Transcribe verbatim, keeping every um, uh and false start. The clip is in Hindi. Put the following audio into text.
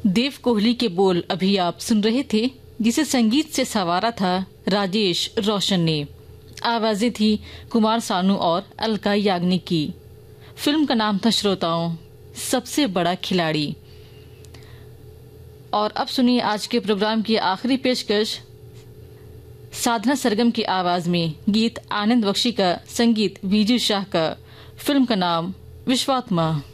देव कोहली के बोल अभी आप सुन रहे थे, जिसे संगीत से संवारा था राजेश रोशन ने। आवाजें थी कुमार सानू और अलका याग्निक की। फिल्म का नाम था श्रोताओं सबसे बड़ा खिलाड़ी। और अब सुनिए आज के प्रोग्राम की आखिरी पेशकश साधना सरगम की आवाज में गीत आनंद बख्शी का, संगीत विजू शाह का। फिल्म का नाम विश्वात्मा।